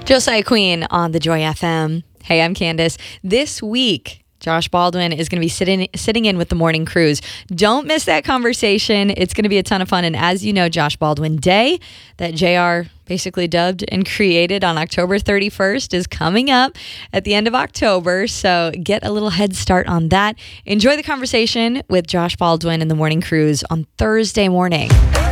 Josiah Queen on the Joy FM. Hey, I'm Candace. This week, Josh Baldwin is going to be sitting in with the Morning Cruise. Don't miss that conversation. It's going to be a ton of fun. And as you know, Josh Baldwin Day, that JR basically dubbed and created on October 31st, is coming up at the end of October. So get a little head start on that. Enjoy the conversation with Josh Baldwin and the Morning Cruise on Thursday morning.